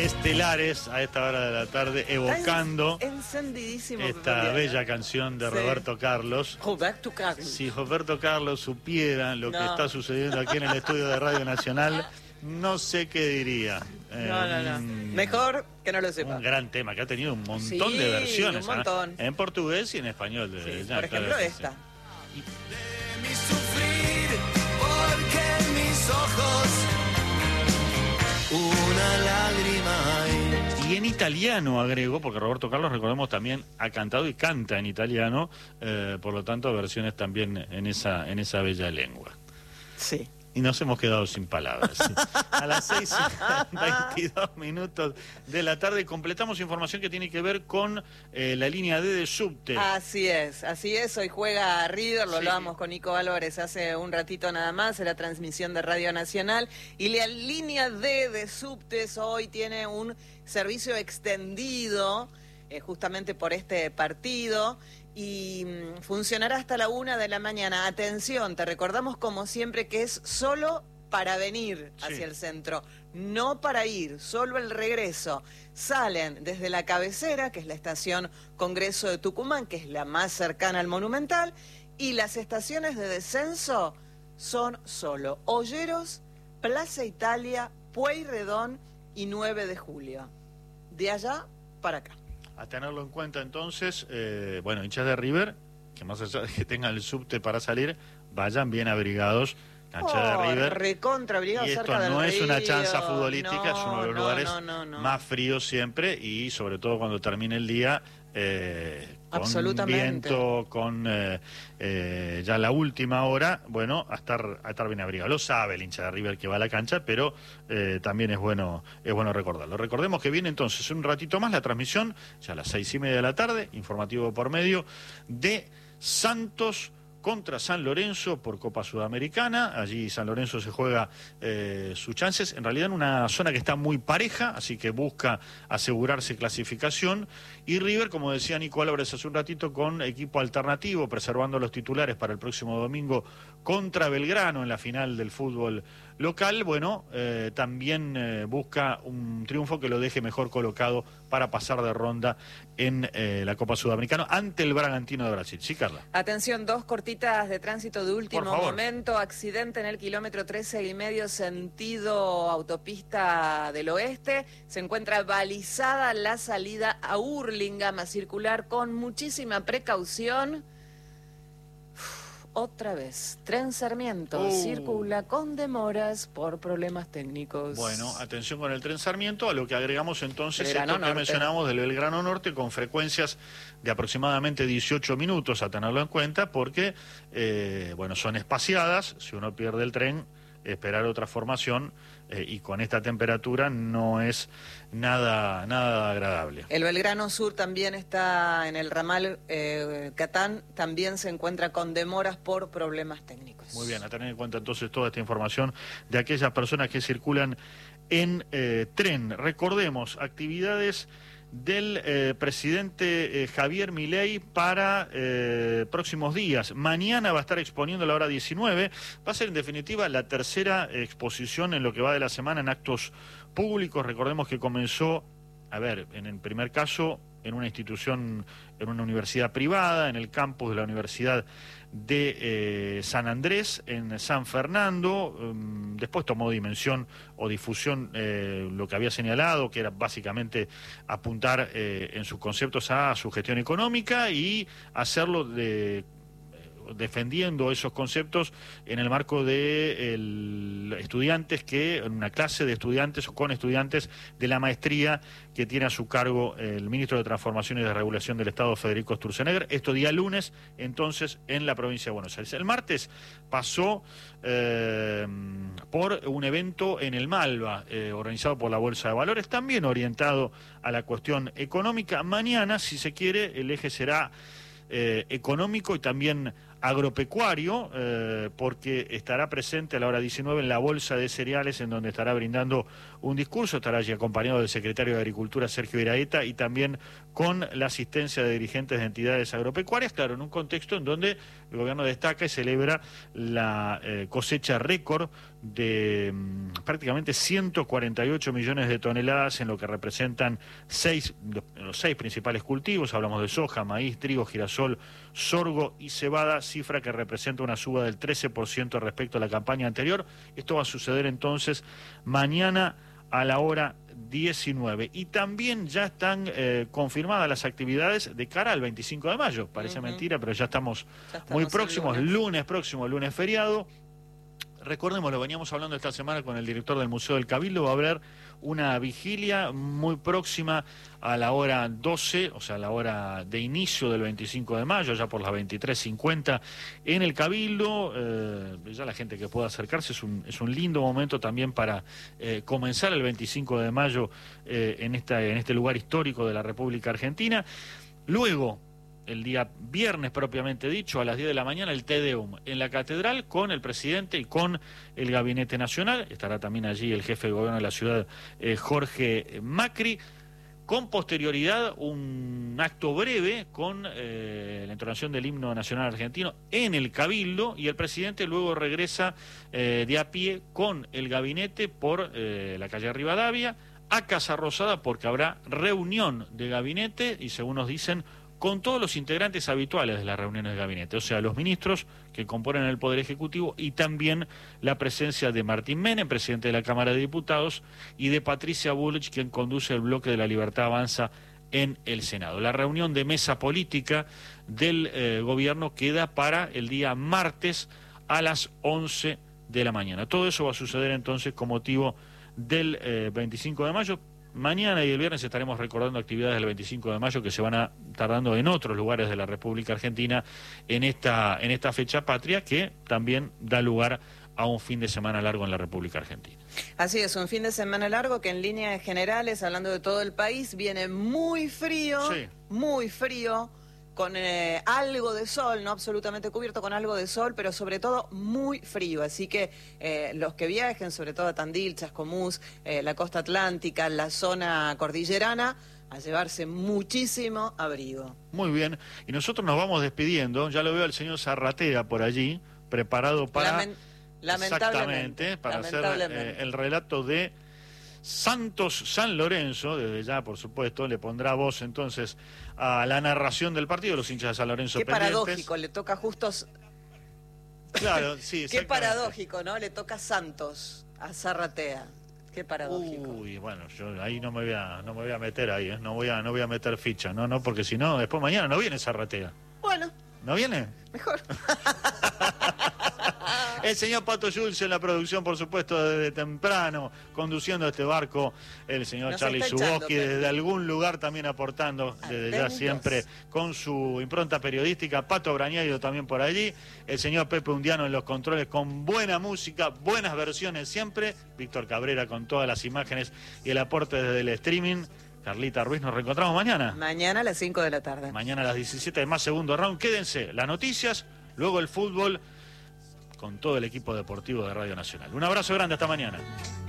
Estelares a esta hora de la tarde, evocando encendidísimo esta bella canción de Roberto Carlos. Roberto Carlos. Si Roberto Carlos supiera lo que está sucediendo aquí en el estudio de Radio Nacional, no sé qué diría. No. Mejor que no lo sepa. Un gran tema que ha tenido un montón de versiones. Un montón. En portugués y en español. Por ejemplo, esta. De mi sufrir, porque en mis ojos una lágrima hay. Y en italiano agrego, porque Roberto Carlos, recordemos, también ha cantado y canta en italiano, por lo tanto versiones también en esa bella lengua. Sí. Y nos hemos quedado sin palabras. ¿Sí? A las 6:22 de la tarde completamos información que tiene que ver con la línea D de subte. Así es. Hoy juega River, lo hablábamos con Nico Álvarez hace un ratito nada más, en la transmisión de Radio Nacional. Y la línea D de subtes hoy tiene un servicio extendido, justamente por este partido, y funcionará hasta la 1 de la mañana. Atención, te recordamos como siempre que es solo para venir hacia el centro, no para ir, solo el regreso. Salen desde la cabecera, que es la estación Congreso de Tucumán, que es la más cercana al Monumental, y las estaciones de descenso son solo Olleros, Plaza Italia, Pueyrredón y 9 de Julio. De allá para acá. A tenerlo en cuenta entonces, hinchas de River, que más allá de que tengan el subte para salir, vayan bien abrigados, cancha de River. Recontra abrigados y esto cerca del no es río, una chanza futbolística, es uno de los lugares más fríos siempre, y sobre todo cuando termine el día, con viento, con ya la última hora, a estar bien abrigado. Lo sabe el hincha de River que va a la cancha, pero también es bueno recordarlo. Recordemos que viene entonces un ratito más la transmisión, ya a las 6:30 de la tarde, informativo por medio, de Santos contra San Lorenzo por Copa Sudamericana. Allí San Lorenzo se juega sus chances, en realidad en una zona que está muy pareja, así que busca asegurarse clasificación. Y River, como decía Nico Álvarez hace un ratito, con equipo alternativo, preservando los titulares para el próximo domingo contra Belgrano en la final del fútbol local. También busca un triunfo que lo deje mejor colocado para pasar de ronda en la Copa Sudamericana ante el Bragantino de Brasil. Sí, Carla. Atención, 2 cortitas de tránsito de último momento. Accidente en el kilómetro 13,5, sentido autopista del oeste. Se encuentra balizada la salida a Hurlingham a circular con muchísima precaución. Otra vez, Tren Sarmiento circula con demoras por problemas técnicos. Bueno, atención con el Tren Sarmiento, a lo que agregamos entonces esto que mencionamos del Belgrano Norte, con frecuencias de aproximadamente 18 minutos, a tenerlo en cuenta, porque son espaciadas. Si uno pierde el tren, esperar otra formación, y con esta temperatura no es nada agradable. El Belgrano Sur también está en el ramal Catán, también se encuentra con demoras por problemas técnicos. Muy bien, a tener en cuenta entonces toda esta información de aquellas personas que circulan en tren. Recordemos, actividades del presidente Javier Milei para próximos días. Mañana va a estar exponiendo a la hora 19. Va a ser en definitiva la tercera exposición en lo que va de la semana en actos públicos. Recordemos que comenzó, en el primer caso, en una institución, en una universidad privada, en el campus de la Universidad de San Andrés, en San Fernando. Después tomó dimensión o difusión lo que había señalado, que era básicamente apuntar en sus conceptos a su gestión económica y hacerlo defendiendo esos conceptos en el marco de estudiantes en una clase de estudiantes o con estudiantes de la maestría que tiene a su cargo el ministro de Transformación y de Regulación del Estado, Federico Sturzenegger. Esto día lunes, entonces, en la provincia de Buenos Aires. El martes pasó por un evento en el Malva, organizado por la Bolsa de Valores, también orientado a la cuestión económica. Mañana, si se quiere, el eje será económico y también agropecuario, porque estará presente a la hora 19 en la Bolsa de Cereales, en donde estará brindando un discurso. Estará allí acompañado del secretario de Agricultura, Sergio Iraeta, y también con la asistencia de dirigentes de entidades agropecuarias, claro, en un contexto en donde el gobierno destaca y celebra la cosecha récord de prácticamente 148 millones de toneladas en lo que representan los 6 principales cultivos. Hablamos de soja, maíz, trigo, girasol, sorgo y cebada, cifra que representa una suba del 13% respecto a la campaña anterior. Esto va a suceder entonces mañana a la hora 19. Y también ya están confirmadas las actividades de cara al 25 de mayo. Parece mentira, pero ya estamos muy próximos. Lunes próximo, lunes feriado. Recordemos, lo veníamos hablando esta semana con el director del Museo del Cabildo, va a haber una vigilia muy próxima a la hora 12, o sea, a la hora de inicio del 25 de mayo, ya por las 23:50 en el Cabildo. Ya la gente que pueda acercarse, es un lindo momento también para comenzar el 25 de mayo en este lugar histórico de la República Argentina. Luego, el día viernes propiamente dicho, a las 10 de la mañana, el Te Deum en la Catedral con el presidente y con el Gabinete Nacional. Estará también allí el jefe de gobierno de la ciudad, Jorge Macri. Con posterioridad, un acto breve con la entonación del himno nacional argentino en el Cabildo, y el presidente luego regresa de a pie con el gabinete por la calle Rivadavia a Casa Rosada, porque habrá reunión de gabinete y, según nos dicen, con todos los integrantes habituales de las reuniones de gabinete, o sea, los ministros que componen el Poder Ejecutivo, y también la presencia de Martín Menem, presidente de la Cámara de Diputados, y de Patricia Bullrich, quien conduce el bloque de La Libertad Avanza en el Senado. La reunión de mesa política del gobierno queda para el día martes a las 11 de la mañana. Todo eso va a suceder entonces con motivo del 25 de mayo. Mañana y el viernes estaremos recordando actividades del 25 de mayo que se van a estar dando en otros lugares de la República Argentina en esta fecha patria, que también da lugar a un fin de semana largo en la República Argentina. Así es, un fin de semana largo que en líneas generales, hablando de todo el país, viene muy frío, con algo de sol, no absolutamente cubierto, con algo de sol, pero sobre todo muy frío. Así que los que viajen, sobre todo a Tandil, Chascomús, la costa atlántica, la zona cordillerana, a llevarse muchísimo abrigo. Muy bien, y nosotros nos vamos despidiendo. Ya lo veo al señor Zarratea por allí, preparado para... Lamentablemente. Para hacer el relato de Santos San Lorenzo. Desde ya, por supuesto, le pondrá voz entonces a la narración del partido, los hinchas de San Lorenzo Qué pendientes. Paradójico, le toca justo... Claro, sí, Qué paradójico, ¿no? Le toca Santos a Zarratea. Qué paradójico. Uy, bueno, yo ahí no me voy a meter ahí, no voy a meter ficha, no, porque si no, después mañana no viene Zarratea. Bueno. ¿No viene? Mejor. El señor Pato Schulz en la producción, por supuesto, desde temprano, conduciendo este barco, el señor Charlie Zuboski, desde algún lugar también aportando, desde ya siempre, con su impronta periodística. Pato Brañario también por allí, el señor Pepe Undiano en los controles, con buena música, buenas versiones siempre, Víctor Cabrera con todas las imágenes y el aporte desde el streaming. Carlita Ruiz, nos reencontramos mañana. Mañana a las 5 de la tarde. Mañana a las 17 de más, segundo round. Quédense, las noticias, luego el fútbol, con todo el equipo deportivo de Radio Nacional. Un abrazo grande, hasta mañana.